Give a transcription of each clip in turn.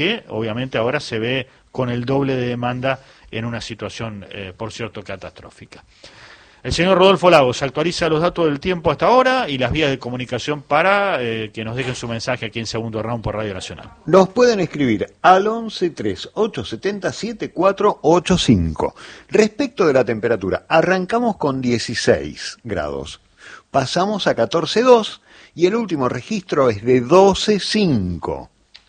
que obviamente ahora se ve con el doble de demanda en una situación, por cierto, catastrófica. El señor Rodolfo Lagos actualiza los datos del tiempo hasta ahora y las vías de comunicación para que nos dejen su mensaje aquí en Segundo Round por Radio Nacional. Nos pueden escribir al 1138707485. Respecto de la temperatura, arrancamos con 16 grados, pasamos a 14,2 y el último registro es de 12,5.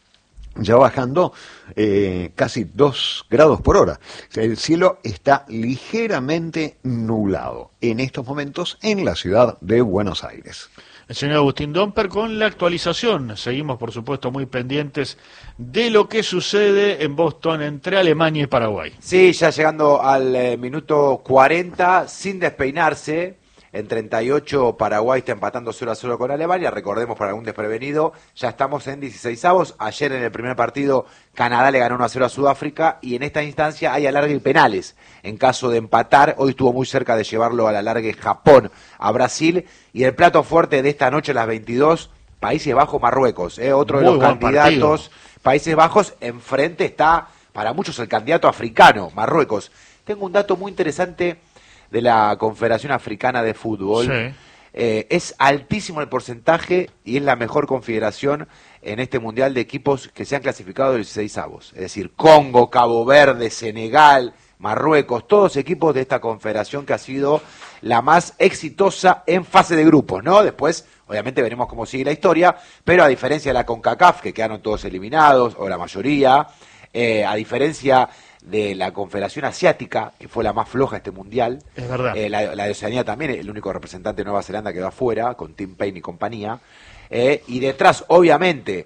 Ya bajando casi 2 grados por hora. El cielo está ligeramente nublado en estos momentos en la ciudad de Buenos Aires. El señor Agustín Domper con la actualización. Seguimos, por supuesto, muy pendientes de lo que sucede en Boston entre Alemania y Paraguay. Sí, ya llegando al minuto 40, sin despeinarse. En 38 Paraguay está empatando 0-0 con Alemania. Recordemos, para algún desprevenido, ya estamos en 16avos. Ayer en el primer partido Canadá le ganó 1-0 a Sudáfrica y en esta instancia hay alargue y penales. En caso de empatar, hoy estuvo muy cerca de llevarlo al alargue Japón a Brasil. Y el plato fuerte de esta noche a las 22, Países Bajos-Marruecos. Otro de los candidatos. Países Bajos, enfrente está para muchos el candidato africano, Marruecos. Tengo un dato muy interesante de la Confederación Africana de Fútbol. Sí. Es altísimo el porcentaje y es la mejor confederación en este mundial de equipos que se han clasificado de 16avos. Es decir, Congo, Cabo Verde, Senegal, Marruecos, todos equipos de esta confederación que ha sido la más exitosa en fase de grupos, ¿no? Después, obviamente, veremos cómo sigue la historia, pero a diferencia de la CONCACAF, que quedaron todos eliminados, o la mayoría, a diferencia de la Confederación Asiática, que fue la más floja este mundial. Es verdad. La de Oceanía también, el único representante de Nueva Zelanda quedó afuera, con Tim Payne y compañía. Y detrás, obviamente,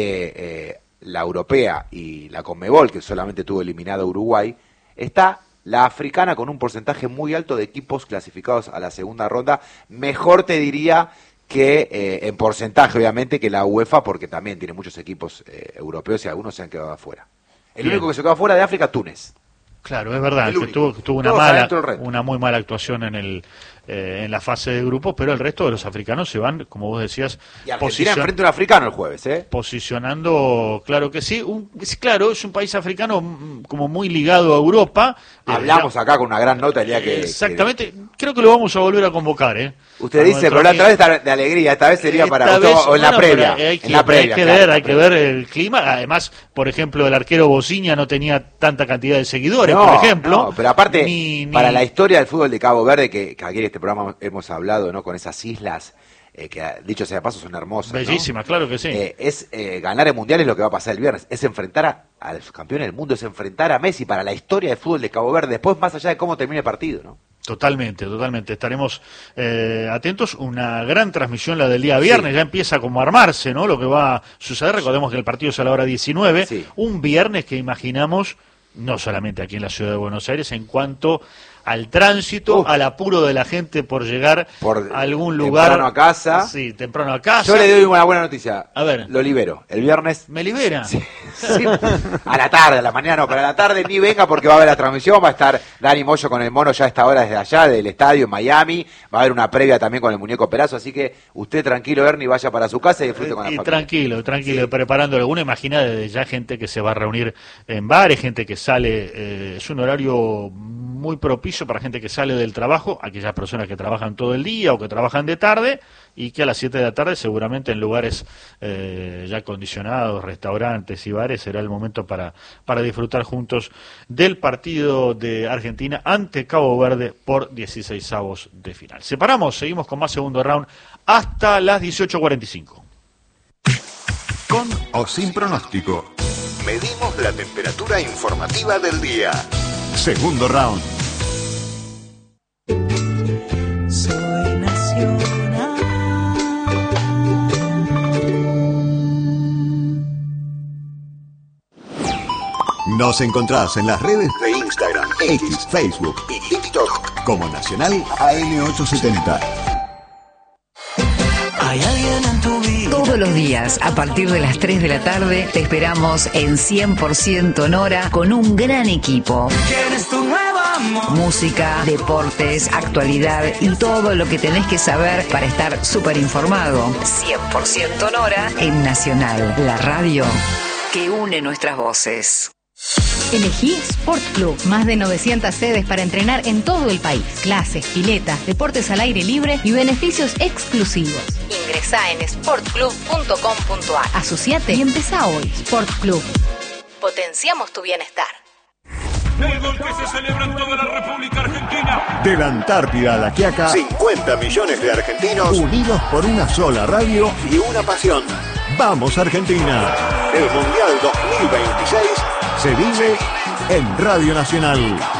de la europea y la Conmebol, que solamente tuvo eliminado a Uruguay, está la africana con un porcentaje muy alto de equipos clasificados a la segunda ronda. Mejor te diría que en porcentaje, obviamente, que la UEFA, porque también tiene muchos equipos europeos y algunos se han quedado afuera. El único que se quedó fuera de África, Túnez. Claro, es verdad, que tuvo una muy mala actuación en la fase de grupos, pero el resto de los africanos se van, como vos decías, y Argentina enfrenta a un africano el jueves, posicionando, claro que sí. Claro, es un país africano como muy ligado a Europa. Hablamos acá con una gran nota el día que... Exactamente, creo que lo vamos a volver a convocar, Usted dice, pero la otra vez está de alegría, esta vez sería para usted, o en la previa. Hay que ver el clima. Además, por ejemplo, el arquero Bociña no tenía tanta cantidad de seguidores, por ejemplo. No, pero aparte, para la historia del fútbol de Cabo Verde, que aquí en este programa hemos hablado, ¿no? Con esas islas, que dicho sea de paso son hermosas. Bellísimas, ¿no? Claro que sí. Ganar el Mundial es lo que va a pasar el viernes. Es enfrentar a los campeones del mundo, es enfrentar a Messi para la historia del fútbol de Cabo Verde. Después, más allá de cómo termine el partido, ¿no? Totalmente. Estaremos atentos. Una gran transmisión la del día viernes. Sí. Ya empieza como a armarse, ¿no? Lo que va a suceder. Recordemos que el partido es a la hora 19. Sí. Un viernes que imaginamos, no solamente aquí en la ciudad de Buenos Aires, en cuanto al tránsito, al apuro de la gente por llegar a algún lugar. Temprano a casa. Sí, temprano a casa. Yo le doy una buena noticia. A ver. Lo libero. El viernes. ¿Me libera? Sí. A la tarde, a la mañana no, pero a la tarde ni venga porque va a haber la transmisión, va a estar Dani Moyo con el mono ya a esta hora desde allá, del estadio en Miami, va a haber una previa también con el muñeco Perazo, así que usted tranquilo, Ernie, vaya para su casa y disfrute con la familia. Tranquilo, sí. Preparando alguna, imagina desde ya gente que se va a reunir en bares, gente que sale, es un horario muy propicio para gente que sale del trabajo, aquellas personas que trabajan todo el día o que trabajan de tarde, y que a las 7 de la tarde seguramente en lugares ya acondicionados, restaurantes y bares, será el momento para disfrutar juntos del partido de Argentina ante Cabo Verde por 16avos de final. Separamos, seguimos con más segundo round hasta las 18:45. Con o sin pronóstico, medimos la temperatura informativa del día. Segundo round. Soy nacional. Nos encontrás en las redes de Instagram, X, Facebook y TikTok como Nacional AM870. Hay alguien en tu vida. Todos los días, a partir de las 3 de la tarde, te esperamos en 100% Nora con un gran equipo. ¿Quién es tu nuevo amor? Música, deportes, actualidad y todo lo que tenés que saber para estar súper informado. 100% Nora en Nacional, la radio que une nuestras voces. Elegí Sport Club, más de 900 sedes para entrenar en todo el país. Clases, piletas, deportes al aire libre y beneficios exclusivos. Ingresá en sportclub.com.ar. Asociate y empezá hoy. Sport Club. Potenciamos tu bienestar. El gol que se celebra en toda la República Argentina. De la Antártida a la Quiaca, 50 millones de argentinos unidos por una sola radio y una pasión. ¡Vamos Argentina! El Mundial 2026 se vive en Radio Nacional.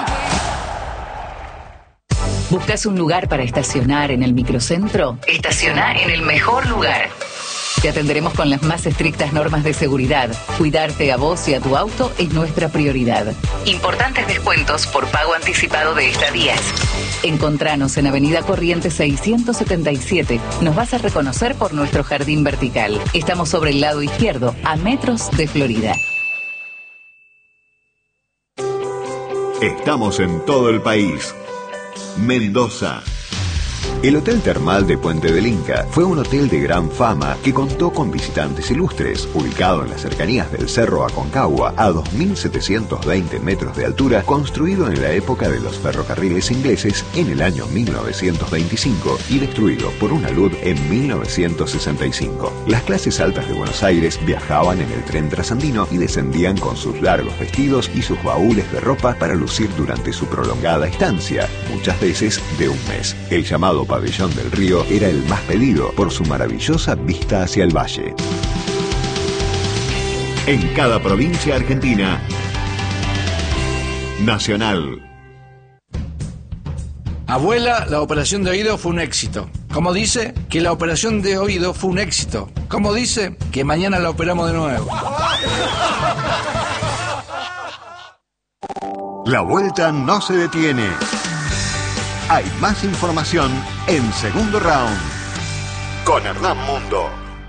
¿Buscas un lugar para estacionar en el microcentro? Estaciona en el mejor lugar. Te atenderemos con las más estrictas normas de seguridad. Cuidarte a vos y a tu auto es nuestra prioridad. Importantes descuentos por pago anticipado de estadías. Encontranos en Avenida Corrientes 677. Nos vas a reconocer por nuestro jardín vertical. Estamos sobre el lado izquierdo, a metros de Florida. Estamos en todo el país. Mendoza. El Hotel Termal de Puente del Inca fue un hotel de gran fama que contó con visitantes ilustres, ubicado en las cercanías del Cerro Aconcagua, a 2.720 metros de altura, construido en la época de los ferrocarriles ingleses en el año 1925 y destruido por una alud en 1965. Las clases altas de Buenos Aires viajaban en el tren trasandino y descendían con sus largos vestidos y sus baúles de ropa para lucir durante su prolongada estancia, muchas veces de un mes. El llamado Pabellón del Río era el más pedido por su maravillosa vista hacia el valle. En cada provincia argentina, Nacional. Abuela, la operación de oído fue un éxito. ¿Cómo dice? Que la operación de oído fue un éxito. ¿Cómo dice? Que mañana la operamos de nuevo. La vuelta no se detiene. Hay más información en Segundo Round con Hernán Mundo.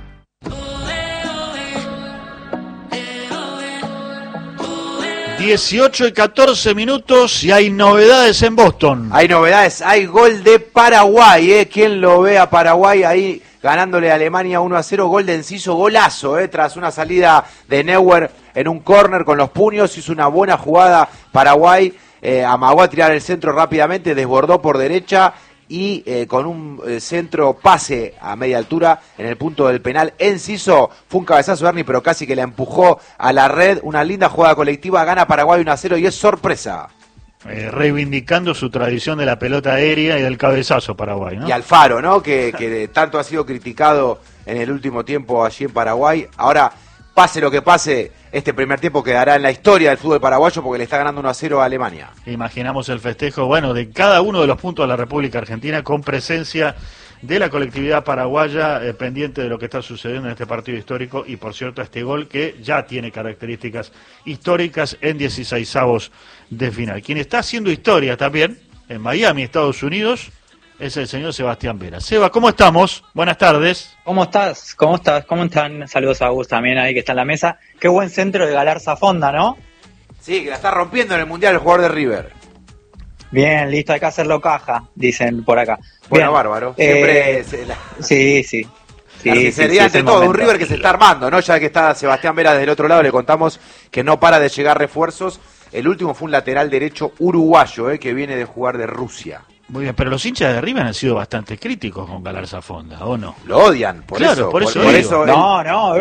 18:14 y hay novedades en Boston. Hay novedades, hay gol de Paraguay, ¿Quién lo ve a Paraguay ahí ganándole a Alemania 1-0? Gol de Enciso, golazo, tras una salida de Neuer en un córner con los puños, hizo una buena jugada Paraguay. Amagó a tirar el centro rápidamente, desbordó por derecha y con un centro pase a media altura en el punto del penal. Enciso, fue un cabezazo Ernie, pero casi que la empujó a la red. Una linda jugada colectiva, gana Paraguay 1-0 y es sorpresa. Reivindicando su tradición de la pelota aérea y del cabezazo Paraguay, ¿no? Y Alfaro, ¿no? Que tanto ha sido criticado en el último tiempo allí en Paraguay. Ahora, pase lo que pase, este primer tiempo quedará en la historia del fútbol paraguayo porque le está ganando 1-0 a Alemania. Imaginamos el festejo, de cada uno de los puntos de la República Argentina con presencia de la colectividad paraguaya pendiente de lo que está sucediendo en este partido histórico y, por cierto, este gol que ya tiene características históricas en 16avos de final. Quien está haciendo historia también en Miami, Estados Unidos, es el señor Sebastián Vera. Seba, ¿cómo estamos? Buenas tardes. ¿Cómo estás? ¿Cómo estás? ¿Cómo están? Saludos a Gus también ahí que está en la mesa. Qué buen centro de Galarza Fonda, ¿no? Sí, que la está rompiendo en el Mundial el jugador de River. Bien, listo, hay que hacerlo caja, dicen por acá. Bueno, bien. Bárbaro. Siempre Sí. La sinceridad ante todo, un River que se está armando, ¿no? Ya que está Sebastián Vera del otro lado, le contamos que no para de llegar refuerzos. El último fue un lateral derecho uruguayo, que viene de jugar de Rusia. Muy bien, pero los hinchas de River han sido bastante críticos con Galarza Fonda, ¿o no? Lo odian, por eso. Por eso no.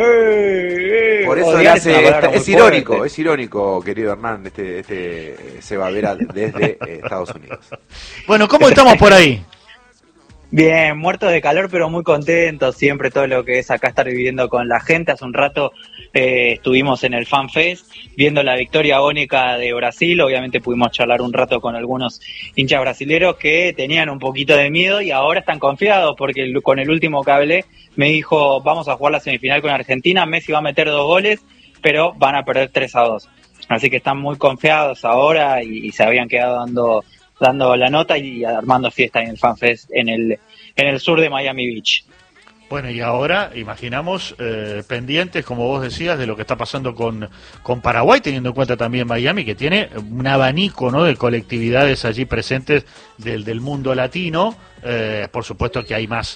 Por eso le hace, es irónico, querido Hernán, este Seba Vera desde Estados Unidos. Bueno, ¿cómo estamos por ahí? Bien, muertos de calor, pero muy contentos. Siempre todo lo que es acá estar viviendo con la gente. Hace un rato estuvimos en el Fan Fest viendo la victoria agónica de Brasil. Obviamente pudimos charlar un rato con algunos hinchas brasileros que tenían un poquito de miedo y ahora están confiados porque con el último que hablé me dijo vamos a jugar la semifinal con Argentina. Messi va a meter 2 goles, pero van a perder 3-2. Así que están muy confiados ahora y se habían quedado dando la nota y armando fiesta en el Fan Fest en el sur de Miami Beach. Bueno, y ahora imaginamos pendientes, como vos decías, de lo que está pasando con Paraguay, teniendo en cuenta también Miami, que tiene un abanico, ¿no?, de colectividades allí presentes del mundo latino. Por supuesto que hay más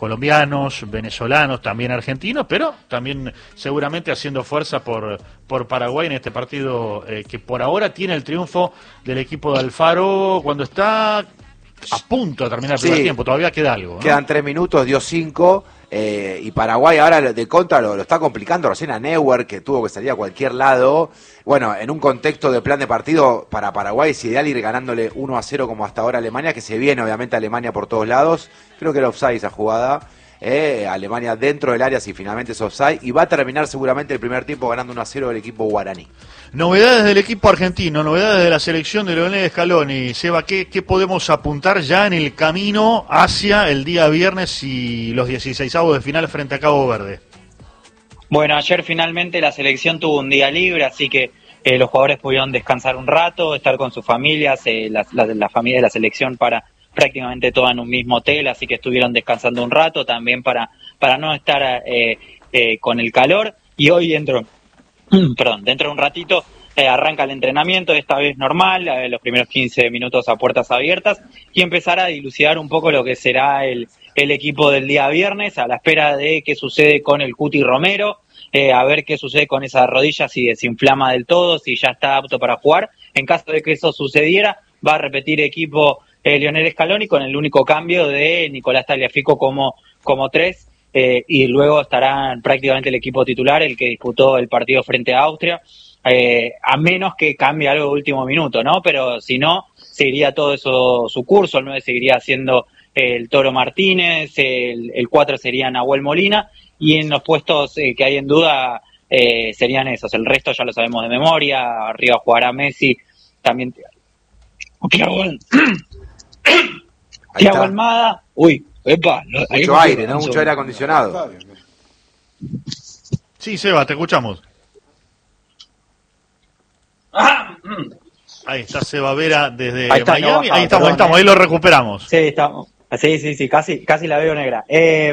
colombianos, venezolanos, también argentinos, pero también seguramente haciendo fuerza por Paraguay en este partido que por ahora tiene el triunfo del equipo de Alfaro cuando está a punto de terminar el primer tiempo, todavía queda algo, ¿no? Quedan 3 minutos, dio 5, y Paraguay ahora de contra lo está complicando recién a Neuer, que tuvo que salir a cualquier lado. Bueno, en un contexto de plan de partido para Paraguay es ideal ir ganándole 1-0 como hasta ahora a Alemania, que se viene obviamente a Alemania por todos lados. Creo que era offside esa jugada. Alemania dentro del área si finalmente es offside, y va a terminar seguramente el primer tiempo ganando 1-0 el equipo guaraní. Novedades del equipo argentino, novedades de la selección de Lionel Scaloni. Seba, ¿qué podemos apuntar ya en el camino hacia el día viernes y los 16avos de final frente a Cabo Verde? Bueno, ayer finalmente la selección tuvo un día libre, así que los jugadores pudieron descansar un rato, estar con sus familias, la familia de la selección para prácticamente toda en un mismo hotel, así que estuvieron descansando un rato también para no estar con el calor. Y hoy dentro de un ratito arranca el entrenamiento, esta vez normal, los primeros 15 minutos a puertas abiertas, y empezar a dilucidar un poco lo que será el equipo del día viernes, a la espera de qué sucede con el Cuti Romero, a ver qué sucede con esa rodilla, si desinflama del todo, si ya está apto para jugar. En caso de que eso sucediera, va a repetir equipo Lionel Scaloni con el único cambio de Nicolás Tagliafico como 3, y luego estará prácticamente el equipo titular, el que disputó el partido frente a Austria, a menos que cambie algo de último minuto, ¿no? Pero si no, seguiría todo eso su curso. El 9 seguiría siendo el Toro Martínez, el 4 sería Nahuel Molina, y en los puestos que hay en duda serían esos. El resto ya lo sabemos de memoria. Arriba jugará Messi, también Thiago Almada. Uy, epa, mucho aire, ¿no? Mucho aire acondicionado. Sí, Seba, te escuchamos. Ahí está Seba Vera desde Miami. Ahí estamos, ahí lo recuperamos. Sí, estamos. Sí, casi la veo negra.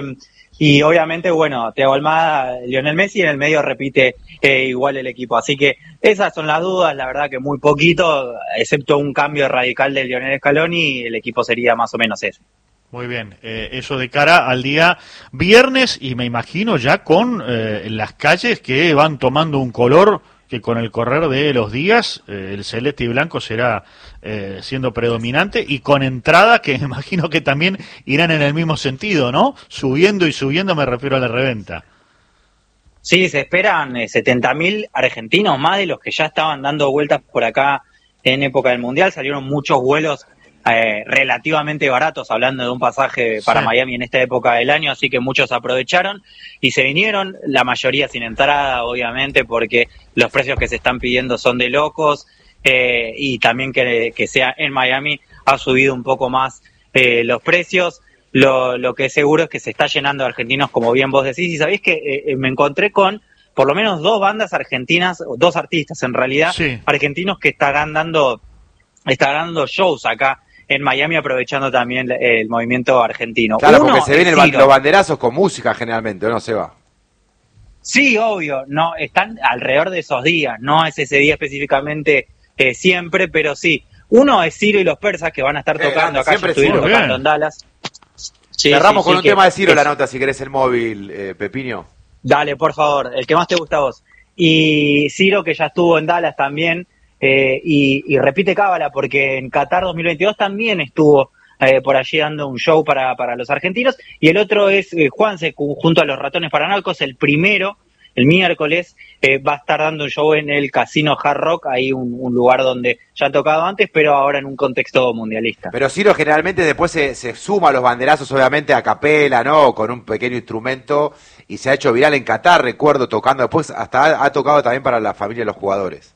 Y obviamente, bueno, Thiago Almada, Lionel Messi, en el medio repite igual el equipo. Así que esas son las dudas, la verdad que muy poquito, excepto un cambio radical de Lionel Scaloni, el equipo sería más o menos ese. Muy bien, eso de cara al día viernes, y me imagino ya con las calles que van tomando un color que con el correr de los días el celeste y blanco será siendo predominante, y con entradas que me imagino que también irán en el mismo sentido, ¿no? Subiendo y subiendo, me refiero a la reventa. Sí, se esperan 70.000 argentinos, más de los que ya estaban dando vueltas por acá en época del Mundial. Salieron muchos vuelos relativamente baratos, hablando de un pasaje para Miami en esta época del año, así que muchos aprovecharon y se vinieron, la mayoría sin entrada, obviamente, porque los precios que se están pidiendo son de locos, y también que sea en Miami ha subido un poco más los precios. Lo que es seguro es que se está llenando de argentinos, como bien vos decís, y sabéis que me encontré con por lo menos 2 bandas argentinas, 2 artistas en realidad, argentinos que estarán dando shows acá en Miami, aprovechando también el movimiento argentino. Claro, porque se vienen los banderazos con música generalmente, ¿o no, Seba? Sí, obvio, no están alrededor de esos días, no es ese día específicamente siempre, pero sí. Uno es Ciro y los Persas, que van a estar tocando acá, ya estuvieron tocando en Dallas. Cerramos con un tema de Ciro la nota, si querés el móvil, Pepiño. Dale, por favor, el que más te gusta a vos. Y Ciro, que ya estuvo en Dallas también, y repite cábala, porque en Qatar 2022 también estuvo por allí dando un show para los argentinos. Y el otro es Juanse, junto a los Ratones Paranoicos, el primero, el miércoles, va a estar dando un show en el Casino Hard Rock, ahí un lugar donde ya ha tocado antes, pero ahora en un contexto mundialista. Pero Ciro generalmente después se suma a los banderazos, obviamente a capela, ¿no? Con un pequeño instrumento, y se ha hecho viral en Qatar, recuerdo, tocando después, hasta ha tocado también para la familia de los jugadores.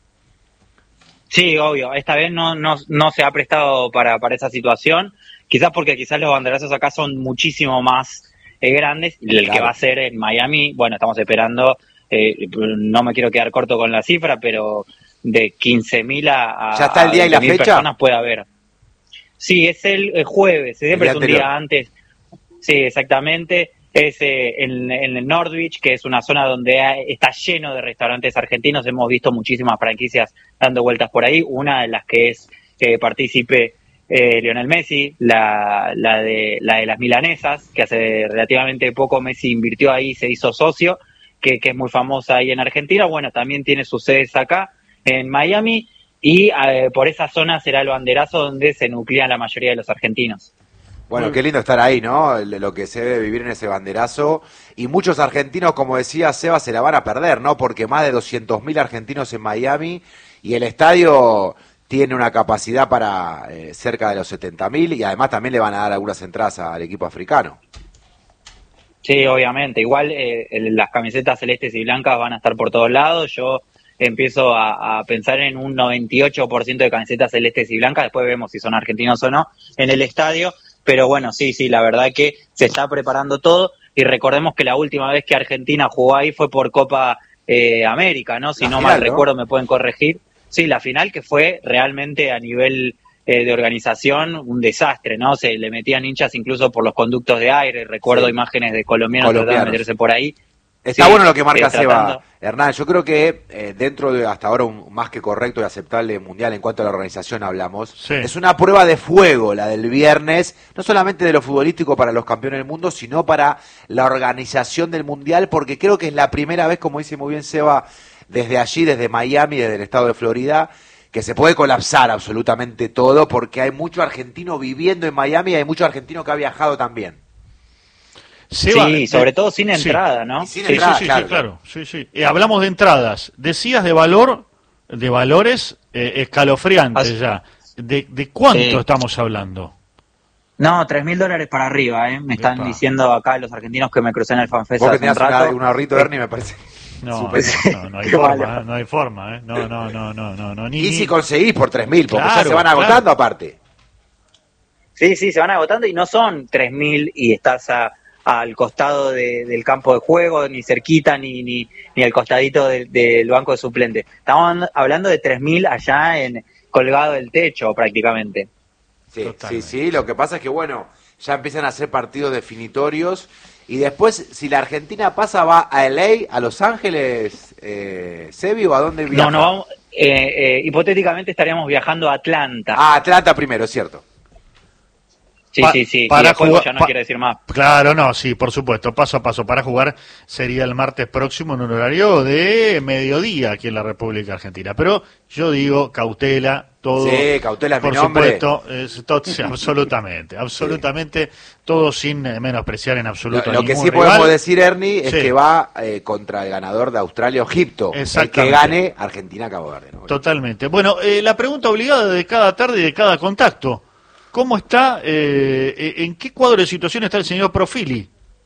Sí, obvio, esta vez no se ha prestado para esa situación, quizás porque los banderazos acá son muchísimo más grandes, y el que va a ser en Miami, bueno, estamos esperando, no me quiero quedar corto con la cifra, pero de 15.000 a ¿ya está el día y la fecha? Personas puede haber. Sí, es el jueves, siempre es un día antes. Sí, exactamente. Es en el North Beach, que es una zona donde está lleno de restaurantes argentinos. Hemos visto muchísimas franquicias dando vueltas por ahí. Una de las que es partícipe Lionel Messi, la de las milanesas, que hace relativamente poco Messi invirtió ahí, se hizo socio, que es muy famosa ahí en Argentina. Bueno, también tiene sus sedes acá en Miami, y por esa zona será el banderazo donde se nuclean la mayoría de los argentinos. Bueno, qué lindo estar ahí, ¿no? Lo que se debe vivir en ese banderazo. Y muchos argentinos, como decía Seba, se la van a perder, ¿no? Porque más de 200.000 argentinos en Miami, y el estadio tiene una capacidad para cerca de los 70.000, y además también le van a dar algunas entradas al equipo africano. Sí, obviamente. Igual las camisetas celestes y blancas van a estar por todos lados. Yo empiezo a pensar en un 98% de camisetas celestes y blancas. Después vemos si son argentinos o no en el estadio. Pero bueno, sí, la verdad que se está preparando todo, y recordemos que la última vez que Argentina jugó ahí fue por Copa América, ¿no? Si no mal recuerdo, me pueden corregir. Sí, la final, que fue realmente a nivel de organización un desastre, ¿no? Se le metían hinchas incluso por los conductos de aire, recuerdo imágenes de colombianos tratando de meterse por ahí. Está bueno lo que marca Seba, Hernán. Yo creo que dentro de hasta ahora un más que correcto y aceptable mundial en cuanto a la organización hablamos, es una prueba de fuego la del viernes, no solamente de lo futbolístico para los campeones del mundo, sino para la organización del mundial, porque creo que es la primera vez, como dice muy bien Seba, desde allí, desde Miami, desde el estado de Florida, que se puede colapsar absolutamente todo, porque hay mucho argentino viviendo en Miami y hay mucho argentino que ha viajado también. Seba, sí, sobre todo sin entrada, ¿no? Sin entrada, claro. Sí. Hablamos de entradas. Decías de valores escalofriantes ya. ¿De cuánto estamos hablando? No, $3.000 para arriba, ¿eh? Me están diciendo acá los argentinos que me crucé en el FanFest. Vos que tenías un ahorrito, Ernie, me parece. No hay forma, ¿eh? No. Y si conseguís por 3.000, porque ya se van agotando aparte. Sí, se van agotando, y no son 3.000 y estás al costado del campo de juego, ni cerquita, ni al costadito del banco de suplente. Estamos hablando de 3.000 allá colgado del techo prácticamente. Sí, lo que pasa es que bueno, ya empiezan a hacer partidos definitorios, y después, si la Argentina pasa, va a LA, a Los Ángeles, Sebi, ¿o a dónde viaja? No, hipotéticamente estaríamos viajando a Atlanta. Atlanta primero, es cierto. Sí. Para jugar, ya no quiere decir más. Claro, no, sí, por supuesto. Paso a paso. Para jugar sería el martes próximo en un horario de mediodía aquí en la República Argentina. Pero yo digo, cautela, todo. Sí, cautela es por mi nombre. Supuesto, absolutamente, todo sin menospreciar en absoluto. Lo que sí podemos decir, Ernie, es que va contra el ganador de Australia o Egipto. El que gane, Argentina, Cabo Verde, ¿no? Totalmente. Bueno, la pregunta obligada de cada tarde y de cada contacto. ¿Cómo está, en qué cuadro de situación está el señor Profili?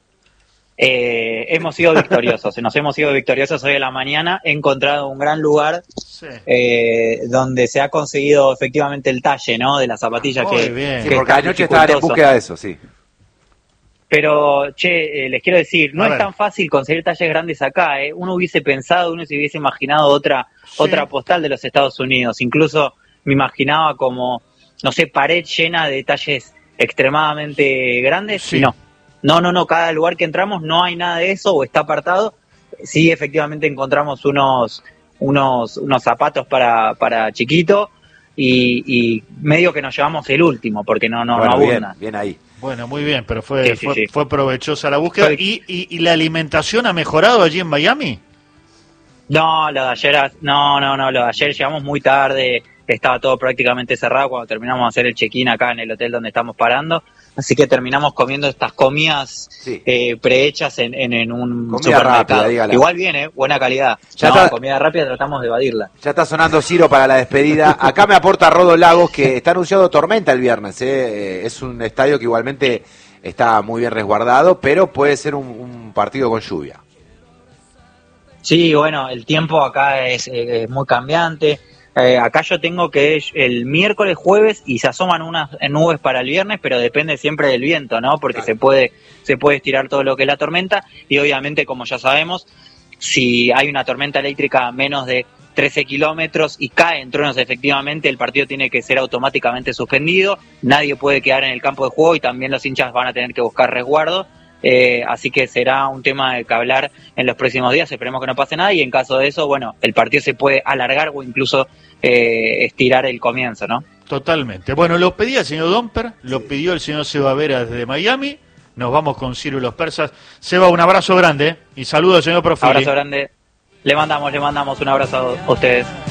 Hemos sido victoriosos, nos hemos sido victoriosos hoy a la mañana. He encontrado un gran lugar donde se ha conseguido efectivamente el talle, ¿no? De la zapatilla bien. Sí, porque anoche estaban en búsqueda de eso, sí. Pero, les quiero decir, no es tan fácil conseguir talles grandes acá, ¿eh? Uno hubiese pensado, uno se hubiese imaginado otra postal de los Estados Unidos. Incluso me imaginaba como, no sé, pared llena de talles extremadamente grandes. Sí. No, cada lugar que entramos no hay nada de eso, o está apartado. Sí, efectivamente encontramos unos zapatos para chiquito, y medio que nos llevamos el último, porque no abundan. Bien ahí. Bueno, muy bien, pero fue provechosa la búsqueda. ¿Y la alimentación ha mejorado allí en Miami? No, lo de ayer, lo de ayer llegamos muy tarde, estaba todo prácticamente cerrado cuando terminamos de hacer el check-in acá en el hotel donde estamos parando, así que terminamos comiendo estas comidas prehechas en un comida supermercado. Rápida, igual bien, buena calidad. Comida rápida, tratamos de evadirla. Ya está sonando Ciro para la despedida. Acá me aporta Rodo Lagos que está anunciado tormenta el viernes. Es un estadio que igualmente está muy bien resguardado, pero puede ser un partido con lluvia. Sí, bueno, el tiempo acá es muy cambiante. Acá yo tengo que el miércoles, jueves, y se asoman unas nubes para el viernes, pero depende siempre del viento, ¿no? Porque se puede estirar todo lo que es la tormenta, y obviamente, como ya sabemos, si hay una tormenta eléctrica a menos de 13 kilómetros y caen truenos efectivamente, el partido tiene que ser automáticamente suspendido, nadie puede quedar en el campo de juego, y también los hinchas van a tener que buscar resguardo. Así que será un tema de que hablar en los próximos días. Esperemos que no pase nada, y en caso de eso, bueno, el partido se puede alargar o incluso estirar el comienzo, ¿no? Totalmente. Bueno, lo pedía el señor Domper, lo pidió el señor Seba Vera desde Miami. Nos vamos con Ciro y los persas. Seba, un abrazo grande y saludo al señor Profili. Abrazo grande. Le mandamos un abrazo a ustedes.